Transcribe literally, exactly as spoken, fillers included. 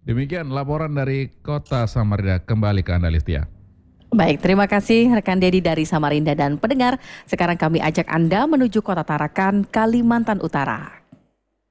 Demikian laporan dari Kota Samarinda, kembali ke Anda Listia. Baik, terima kasih rekan Dedi dari Samarinda dan pendengar. Sekarang kami ajak Anda menuju Kota Tarakan, Kalimantan Utara.